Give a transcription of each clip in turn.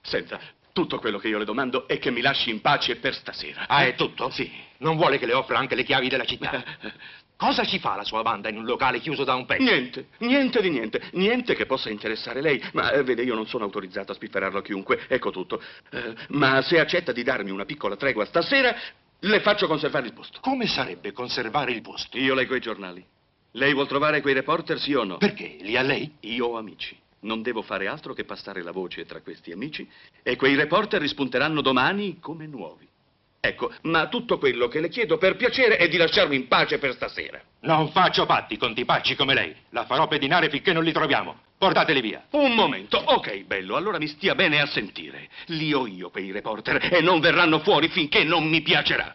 Senta, tutto quello che io le domando è che mi lasci in pace per stasera. Ah, è tutto? Sì. Non vuole che le offra anche le chiavi della città? Cosa ci fa la sua banda in un locale chiuso da un pezzo? Niente, niente di niente, niente che possa interessare lei. Ma vede, io non sono autorizzato a spifferarlo a chiunque, ecco tutto. Ma se accetta di darmi una piccola tregua stasera, le faccio conservare il posto. Come sarebbe conservare il posto? Io leggo i giornali. Lei vuol trovare quei reporter, sì o no? Perché? Li ha lei? Io ho amici. Non devo fare altro che passare la voce tra questi amici e quei reporter rispunteranno domani come nuovi. Ecco, ma tutto quello che le chiedo per piacere è di lasciarmi in pace per stasera. Non faccio patti con tipacci come lei. La farò pedinare finché non li troviamo. Portateli via. Un momento, ok, bello, allora mi stia bene a sentire. Li ho io quei reporter e non verranno fuori finché non mi piacerà.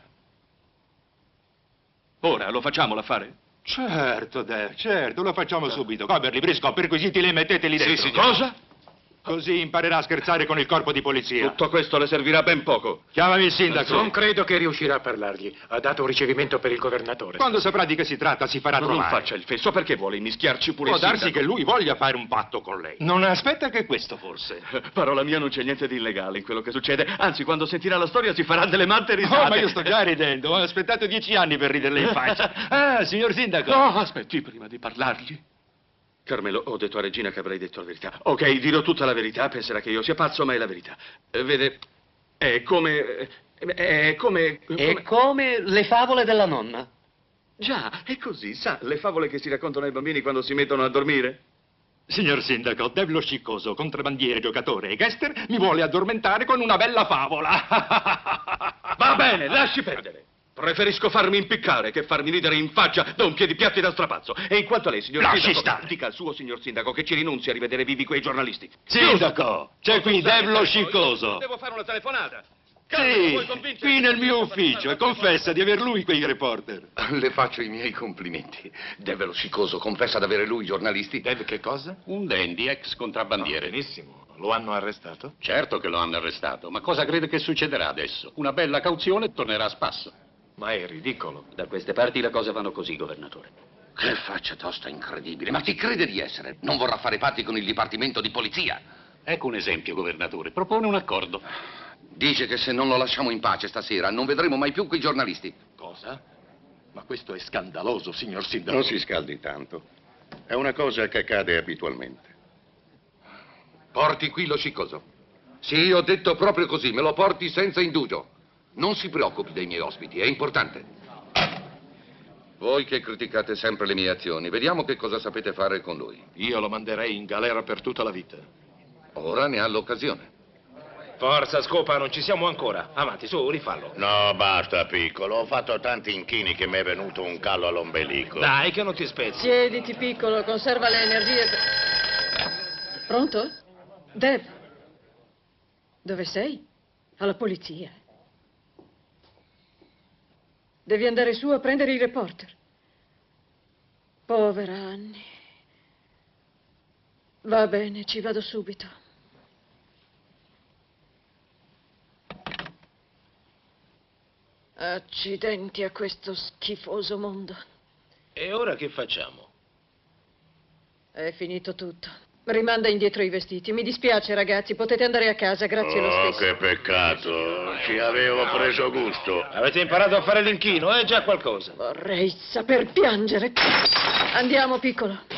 Ora lo facciamo l'affare? Certo, Dave, certo, lo facciamo subito. Coverly, Briscoe, perquisiti le metteteli dentro. Sì, signor. Cosa? Così imparerà a scherzare con il corpo di polizia. Tutto questo le servirà ben poco. Chiamami il sindaco. Non credo che riuscirà a parlargli. Ha dato un ricevimento per il governatore. Quando saprà di che si tratta si farà Non trovare. faccia il fesso, perché vuole immischiarci pure Può il darsi sindaco? che lui voglia fare un patto con lei. Non aspetta che questo, forse. Parola mia, non c'è niente di illegale in quello che succede. Anzi, quando sentirà la storia si farà delle matte risate. Oh, ma io sto già ridendo. Ho aspettato 10 anni per riderle in faccia. Ah, signor sindaco. No, aspetti prima di parlargli. Carmelo, ho detto a Regina che avrei detto la verità. Ok, dirò tutta la verità, penserà che io sia pazzo, ma è la verità. Vede, è come... È come le favole della nonna. Già, è così, sa, le favole che si raccontano ai bambini quando si mettono a dormire? Signor sindaco, Dave lo sciccoso, contrabbandiere, giocatore e gangster mi vuole addormentare con una bella favola. Va bene, lasci perdere. Preferisco farmi impiccare che farmi ridere in faccia da un piedipiatti da strapazzo. E in quanto a lei, signor Lasci sindaco, stare. dica al suo signor sindaco che ci rinunzi a rivedere vivi quei giornalisti. Sindaco, c'è qui Dave lo sciccoso. Devo fare una telefonata. Sì, qui nel mio ufficio e confessa di aver lui quei reporter. Le faccio i miei complimenti. Deve lo sciccoso, confessa di avere lui i giornalisti. Dave che cosa? Un dandy, ex contrabbandiere. Benissimo. Lo hanno arrestato? Certo che lo hanno arrestato, ma cosa crede che succederà adesso? Una bella cauzione e tornerà a spasso. Ma è ridicolo. Da queste parti le cose vanno così, governatore. Che faccia tosta incredibile. Ma chi crede di essere? Non vorrà fare patti con il dipartimento di polizia. Ecco un esempio, governatore. Propone un accordo. Dice che se non lo lasciamo in pace stasera non vedremo mai più quei giornalisti. Cosa? Ma questo è scandaloso, signor sindaco. Non si scaldi tanto. È una cosa che accade abitualmente. Porti qui lo sciccoso. Sì, ho detto proprio così, me lo porti senza indugio. Non si preoccupi dei miei ospiti, è importante. Voi che criticate sempre le mie azioni, vediamo che cosa sapete fare con lui. Io lo manderei in galera per tutta la vita. Ora ne ha l'occasione. Forza, scopa, non ci siamo ancora. Avanti, su, rifallo. No, basta, piccolo. Ho fatto tanti inchini che mi è venuto un callo all'ombelico. Dai, che non ti spezzi. Siediti, piccolo, conserva le energie. Pronto? Deb? Dove sei? Alla polizia. Devi andare su a prendere i reporter. Povera Annie. Va bene, ci vado subito. Accidenti a questo schifoso mondo. E ora che facciamo? È finito tutto. Rimanda indietro i vestiti. Mi dispiace, ragazzi, potete andare a casa, grazie lo Oh, stesso. che peccato. Ci avevo preso gusto. Avete imparato a fare l'inchino, è già qualcosa. Vorrei saper piangere. Andiamo, piccolo.